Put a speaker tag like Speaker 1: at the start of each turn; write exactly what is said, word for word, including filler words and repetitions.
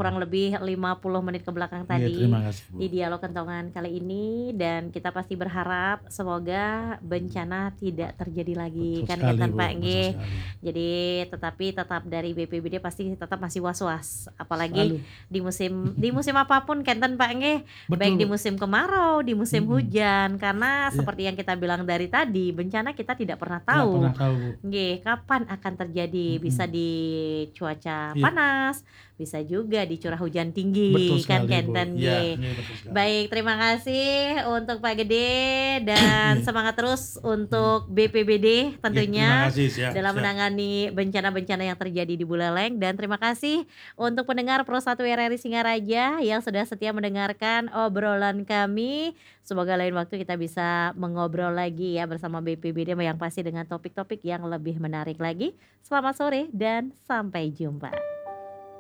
Speaker 1: kurang lebih lima puluh menit ke belakang
Speaker 2: Iya,
Speaker 1: tadi
Speaker 2: terima kasih, Bu.
Speaker 1: di dialog kentongan kali ini, dan kita pasti berharap semoga bencana tidak terjadi lagi
Speaker 2: Betul
Speaker 1: kan
Speaker 2: sekali,
Speaker 1: Kenten
Speaker 2: Bu,
Speaker 1: Pak
Speaker 2: betul
Speaker 1: nggih.
Speaker 2: sekali.
Speaker 1: Jadi tetapi tetap dari B P B D pasti tetap masih was-was, apalagi
Speaker 2: Selalu.
Speaker 1: di musim di musim apapun Kenten Pak nggih, baik
Speaker 2: Betul,
Speaker 1: di
Speaker 2: Bu.
Speaker 1: musim kemarau, di musim
Speaker 2: Mhm.
Speaker 1: hujan, karena
Speaker 2: Iya.
Speaker 1: seperti yang kita bilang dari tadi, bencana kita tidak pernah
Speaker 2: Nggak pernah
Speaker 1: tahu,
Speaker 2: tahu, Bu.
Speaker 1: nggih, kapan akan terjadi. Bisa
Speaker 2: Mhm.
Speaker 1: di cuaca
Speaker 2: Iya.
Speaker 1: panas, bisa juga di curah hujan
Speaker 2: Betul
Speaker 1: tinggi kan
Speaker 2: sekali, Bu.
Speaker 1: Kenten
Speaker 2: Iya,
Speaker 1: nggih.
Speaker 2: iya betul sekali.
Speaker 1: Baik, terima kasih untuk Pak Gede dan
Speaker 2: Iya.
Speaker 1: semangat terus
Speaker 2: Iya.
Speaker 1: untuk B P B D
Speaker 2: Iya, terima
Speaker 1: tentunya
Speaker 2: kasih. Siap
Speaker 1: dalam
Speaker 2: siap.
Speaker 1: menangani bencana-bencana yang terjadi di Buleleng, dan terima kasih untuk pendengar Pro satu R R I Singaraja yang sudah setia mendengarkan obrolan kami. Semoga lain waktu kita bisa mengobrol lagi ya bersama B P B D yang pasti dengan topik-topik yang lebih menarik lagi. Selamat sore dan sampai jumpa.